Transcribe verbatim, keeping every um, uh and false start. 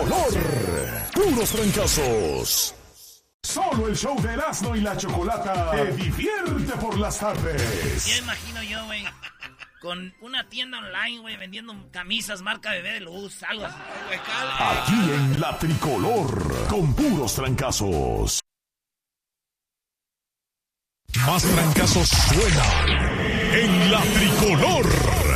tricolor. Puros trancazos. Solo el show de Erasmo y la Chocolata te divierte por las tardes. Ya imagino yo, güey, con una tienda online, güey, vendiendo camisas marca Bebé de Luz, algo así. Aquí en la Tricolor, con puros trancazos. Más trancazos suenan en la Tricolor.